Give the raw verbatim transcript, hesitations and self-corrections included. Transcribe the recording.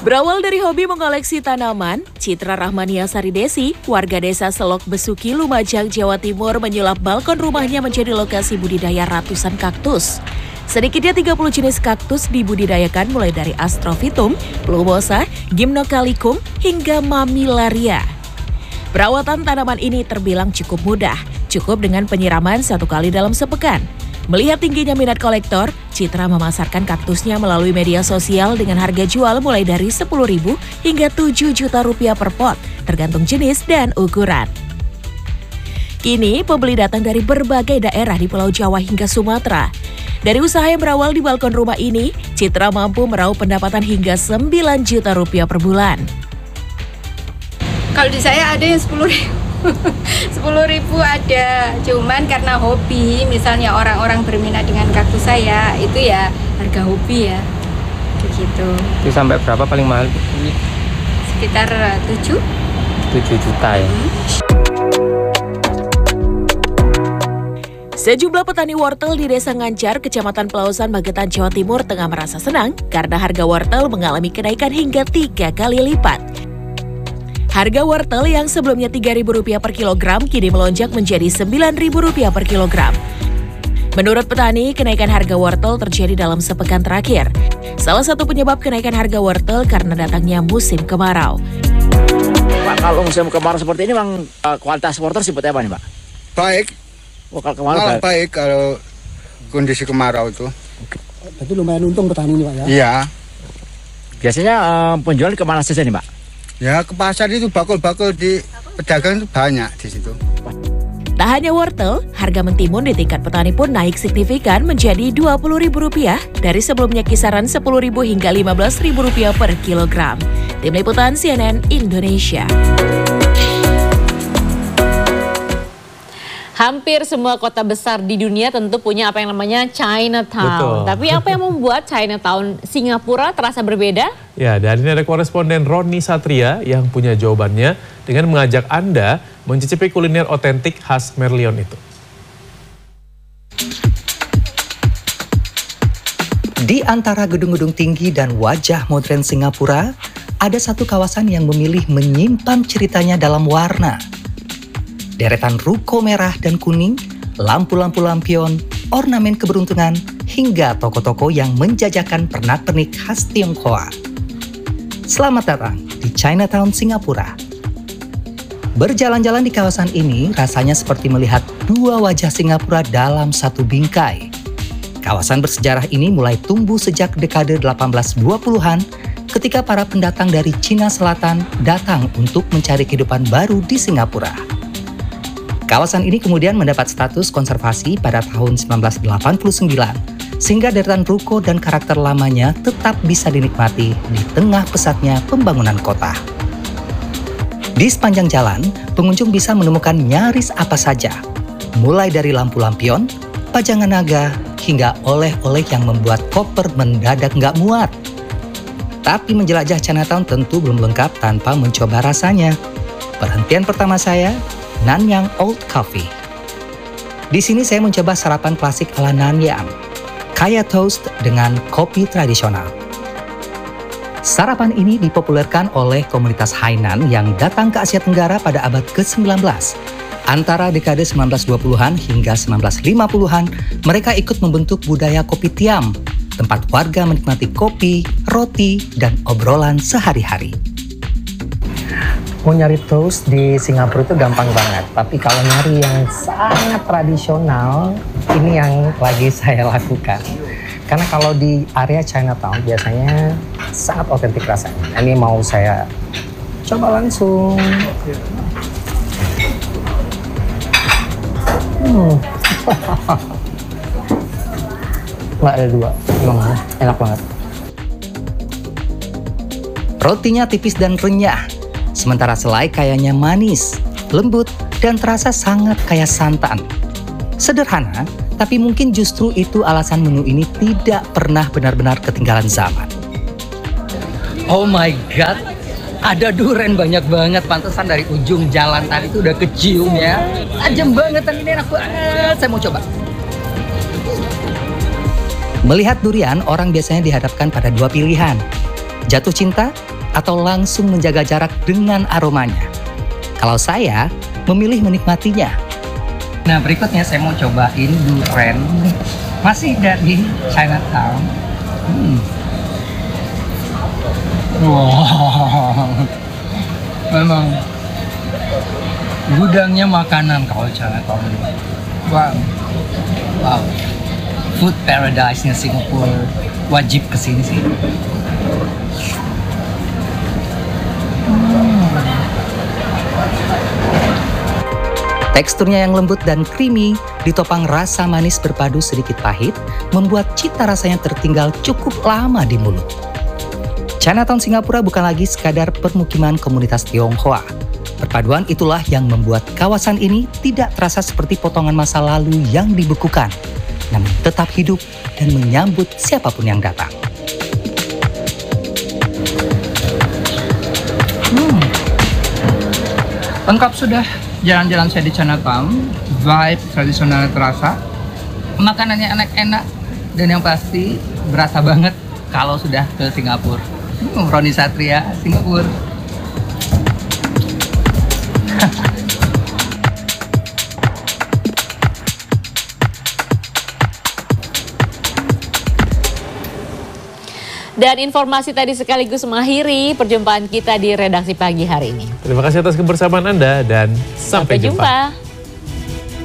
Berawal dari hobi mengoleksi tanaman, Citra Rahmania Saridesi, warga desa Selok Besuki, Lumajang, Jawa Timur menyulap balkon rumahnya menjadi lokasi budidaya ratusan kaktus. Sedikitnya tiga puluh jenis kaktus dibudidayakan mulai dari Astrophytum, Plumosa, Gymnocalycum, hingga Mamillaria. Perawatan tanaman ini terbilang cukup mudah, cukup dengan penyiraman satu kali dalam sepekan. Melihat tingginya minat kolektor, Citra memasarkan kaktusnya melalui media sosial dengan harga jual mulai dari sepuluh ribu hingga tujuh juta rupiah per pot, tergantung jenis dan ukuran. Kini pembeli datang dari berbagai daerah di Pulau Jawa hingga Sumatera. Dari usaha yang berawal di balkon rumah ini, Citra mampu meraup pendapatan hingga sembilan juta rupiah per bulan. Kalau di saya ada yang sepuluh ribu. sepuluh ribu ada, cuman karena hobi, misalnya orang-orang berminat dengan kaktus saya, itu ya harga hobi ya, begitu. Itu sampai berapa paling mahal? Sekitar tujuh juta ya. Hmm. Sejumlah petani wortel di Desa Ngancar, Kecamatan Pelausan, Magetan, Jawa Timur tengah merasa senang karena harga wortel mengalami kenaikan hingga tiga kali lipat. Harga wortel yang sebelumnya tiga ribu rupiah per kilogram kini melonjak menjadi sembilan ribu rupiah per kilogram. Menurut petani, kenaikan harga wortel terjadi dalam sepekan terakhir. Salah satu penyebab kenaikan harga wortel karena datangnya musim kemarau. Pak, kalau musim kemarau seperti ini, Bang, kualitas wortel seperti apa nih, Pak? Baik. Oh, kalau kemarau baik. baik kalau kondisi kemarau itu. Berarti lumayan untung petani ini, Pak ya? Iya. Biasanya um, penjualan kemana saja nih, Pak? Ya, ke pasar itu bakul-bakul di pedagang itu banyak di situ. Tak hanya wortel, harga mentimun di tingkat petani pun naik signifikan menjadi dua puluh ribu rupiah dari sebelumnya kisaran sepuluh ribu hingga lima belas ribu rupiah per kilogram. Tim Liputan C N N Indonesia. Hampir semua kota besar di dunia tentu punya apa yang namanya Chinatown. Betul. Tapi apa yang membuat Chinatown Singapura terasa berbeda? Ya, dan ini ada koresponden Roni Satria yang punya jawabannya dengan mengajak Anda mencicipi kuliner otentik khas Merlion itu. Di antara gedung-gedung tinggi dan wajah modern Singapura, ada satu kawasan yang memilih menyimpan ceritanya dalam warna. Deretan ruko merah dan kuning, lampu-lampu lampion, ornamen keberuntungan, hingga toko-toko yang menjajakan pernak-pernik khas Tionghoa. Selamat datang di Chinatown, Singapura. Berjalan-jalan di kawasan ini rasanya seperti melihat dua wajah Singapura dalam satu bingkai. Kawasan bersejarah ini mulai tumbuh sejak dekade delapan belas dua puluhan ketika para pendatang dari Cina Selatan datang untuk mencari kehidupan baru di Singapura. Kawasan ini kemudian mendapat status konservasi pada tahun seribu sembilan ratus delapan puluh sembilan, sehingga deretan ruko dan karakter lamanya tetap bisa dinikmati di tengah pesatnya pembangunan kota. Di sepanjang jalan, pengunjung bisa menemukan nyaris apa saja, mulai dari lampu lampion, pajangan naga, hingga oleh-oleh yang membuat koper mendadak nggak muat. Tapi menjelajah Chinatown tentu belum lengkap tanpa mencoba rasanya. Perhentian pertama saya, Nanyang Old Coffee. Di sini saya mencoba sarapan klasik ala Nanyang, kaya toast dengan kopi tradisional. Sarapan ini dipopulerkan oleh komunitas Hainan yang datang ke Asia Tenggara pada abad ke sembilan belas. Antara dekade seribu sembilan ratus dua puluhan hingga seribu sembilan ratus lima puluhan, mereka ikut membentuk budaya kopi tiam, tempat warga menikmati kopi, roti, dan obrolan sehari-hari. Mau nyari toast di Singapura itu gampang banget, tapi kalau nyari yang sangat tradisional, ini yang lagi saya lakukan. Karena kalau di area Chinatown biasanya sangat otentik rasanya. Ini mau saya coba langsung. Hmm. Nggak ada dua, emang enak banget. Rotinya tipis dan renyah, sementara selai kayaknya manis, lembut, dan terasa sangat kaya santan. Sederhana, tapi mungkin justru itu alasan menu ini tidak pernah benar-benar ketinggalan zaman. Oh my god, ada durian banyak banget, pantesan dari ujung jalan tadi itu udah kecium ya. Tajam banget dan ini enak banget, saya mau coba. Melihat durian, orang biasanya dihadapkan pada dua pilihan. Jatuh cinta atau langsung menjaga jarak dengan aromanya? Kalau saya memilih menikmatinya. Nah, berikutnya saya mau cobain durian. Masih dari Chinatown. Hmm. Wow. Memang gudangnya makanan kalau Chinatown. Wow. Wow. Food paradise-nya Singapura. Wajib kesini sih. Teksturnya yang lembut dan creamy, ditopang rasa manis berpadu sedikit pahit, membuat cita rasanya tertinggal cukup lama di mulut. Chinatown Singapura bukan lagi sekadar permukiman komunitas Tionghoa. Perpaduan itulah yang membuat kawasan ini tidak terasa seperti potongan masa lalu yang dibekukan, namun tetap hidup dan menyambut siapapun yang datang. Hmm. Lengkap sudah jalan-jalan saya di Chinatown, vibe tradisional terasa, makanannya enak-enak, dan yang pasti berasa banget kalau sudah ke Singapura. Hmm, Roni Satria, Singapura. Dan informasi tadi sekaligus mengakhiri perjumpaan kita di redaksi pagi hari ini. Terima kasih atas kebersamaan Anda dan sampai, Sampai jumpa. jumpa.